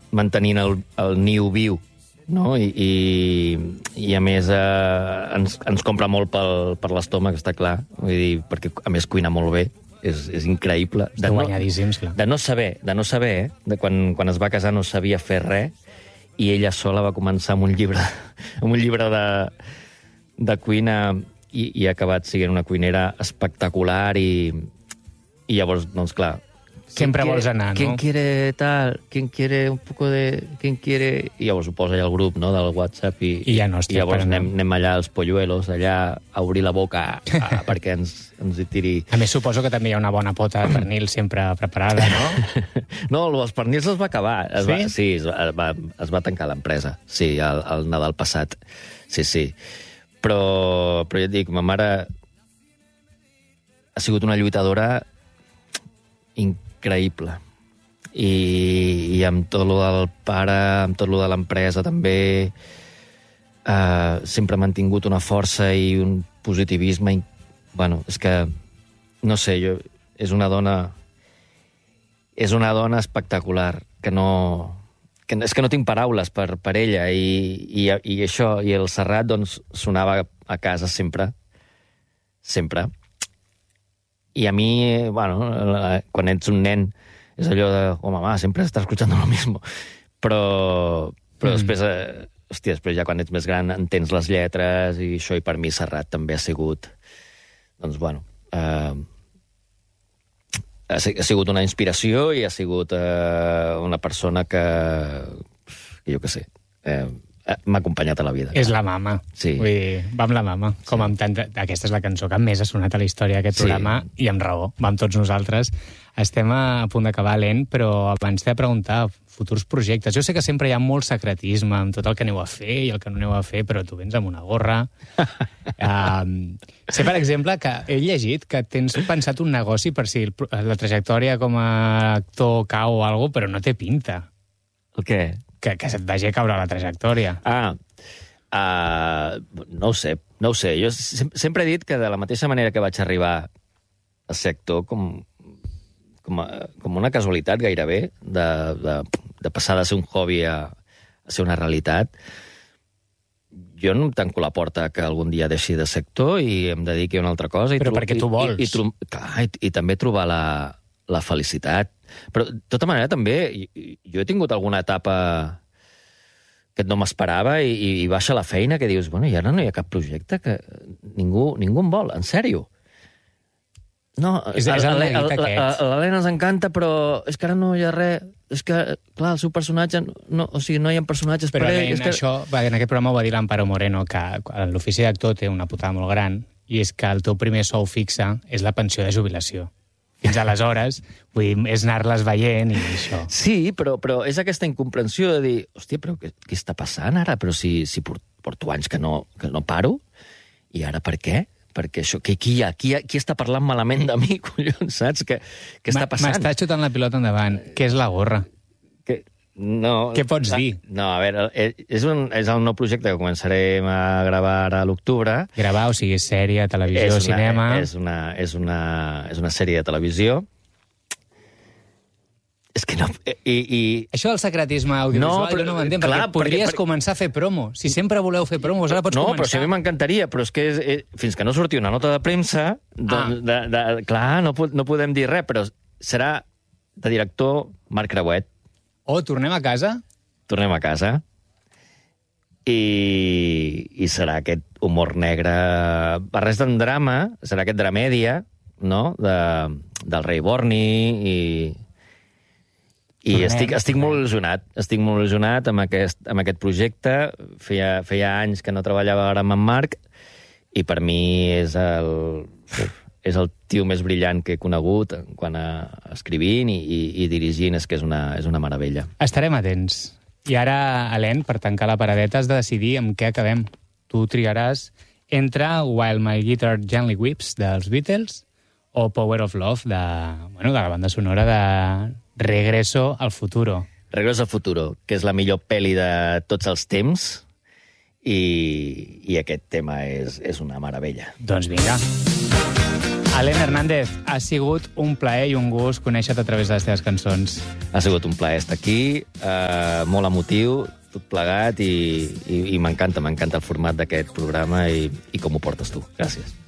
mantenint el niu viu, no? I a més ens compra molt per l'estómac, està clar. Vull dir, perquè a més cuina molt bé. És increïble. Esteu guanyadíssims, clar. De no saber, de quan es va casar no sabia fer res, i ella sola va començar amb un llibre de cuina i ha acabat sent una cuinera espectacular i llavors, doncs clar... Sempre vols anar, no? ¿Quién quiere tal? ¿Quién quiere un poco de...? ¿Quién quiere...? I llavors ho posa allà al grup, no?, del WhatsApp i ja no estic llavors per anem allà als polluelos, allà a obrir la boca perquè ens hi tiri... A més, suposo que també hi ha una bona pota de pernil sempre preparada, no? No, els pernils es va acabar. Sí? Es va tancar l'empresa. Sí, el Nadal passat. Sí. Però ja et dic, ma mare ha sigut una lluitadora increïble. I amb tot lo del pare, amb tot lo de l'empresa també, sempre ha mantingut una força i un positivisme. Bueno, és que, no sé, és una dona espectacular, és que no tinc paraules per ella, i això, i el Serrat, doncs, sonava a casa sempre. I a mi, bueno, quan ets un nen, és allò de, mamà, sempre estàs escuchando lo mismo. Però després, després ja quan ets més gran entens les lletres i això, i per mi Serrat també ha sigut, doncs, bueno, ha sigut una inspiració i ha sigut una persona que jo què sé, m'ha acompanyat a la vida. És la mama. Sí. Vull dir, va amb la mama. Com amb tant... Aquesta és la cançó que més ha sonat a la història d'aquest programa, i amb raó, va amb tots nosaltres. Estem a punt d'acabar lent, però abans t'he de preguntar futurs projectes. Jo sé que sempre hi ha molt secretisme amb tot el que aneu a fer i el que no aneu a fer, però tu vens amb una gorra. Sé, per exemple, que he llegit que tens pensat un negoci per si la trajectòria com a actor cau o alguna cosa, però no té pinta. El què? Que se't vagi a caure la trajectòria. No ho sé. Jo sempre he dit que de la mateixa manera que vaig arribar a ser actor, com una casualitat gairebé, de passar de ser un hobby a ser una realitat, jo no em tanco la porta que algun dia deixi de ser actor i em dediqui a una altra cosa. Però perquè tu vols. I també trobar la felicitat. Però, de tota manera, també, jo he tingut alguna etapa que no m'esperava i baixa la feina, que dius, bueno, i ara no hi ha cap projecte que ningú em vol, en sèrio. No, l'Helena ens encanta, però és que ara no hi ha res. És que, clar, el seu personatge... No hi ha personatges per ell. Però això, en aquest programa ho va dir l'Amparo Moreno, que l'ofici d'actor té una putada molt gran, i és que el teu primer sou fixe és la pensió de jubilació. Fins aleshores, vull dir, és anar-les veient i això. Sí, però és aquesta incomprensió de dir, hòstia, però què està passant ara? Però si porto anys que no paro, i ara per què? Perquè això, qui hi ha? Qui està parlant malament de mi, collons, saps? Què està passant? M'està xutant la pilota endavant. Què és la gorra? No, què pots dir? No, a veure, és el nou projecte que començarem a gravar ara a l'octubre. Gravar, o sigui, sèrie, televisió, cinema... És una sèrie de televisió. És que no... Això del secretisme audiovisual, jo no ho entenc, perquè podries començar a fer promo. Si sempre voleu fer promos, ara pots començar. No, però si a mi m'encantaria, però és que fins que no surti una nota de premsa, clar, no podem dir res, però serà de director Marc Creuet. Tornem a casa? Tornem a casa. I serà aquest humor negre, barrejat amb drama, serà aquest dramèdia, no?, del rei Borni, i estic molt il·lusionat amb aquest projecte. Feia anys que no treballava ara amb en Marc, i per mi és el tio més brillant que he conegut quan escrivint i dirigint, és que és una meravella. Estarem atents. I ara, Helene, per tancar la paradeta, has de decidir amb què acabem. Tu triaràs entre While My Guitar Gently Weeps, dels Beatles, o Power of Love, de la banda sonora de Regreso al Futuro. Regreso al Futuro, que és la millor pel·li de tots els temps, i aquest tema és una meravella. Doncs vinga. Alen Hernández, ha sigut un plaer i un gust conèixer-te a través de les teves cançons. Ha sigut un plaer estar aquí, molt emotiu, tot plegat, i m'encanta el format d'aquest programa i com ho portes tu. Gràcies.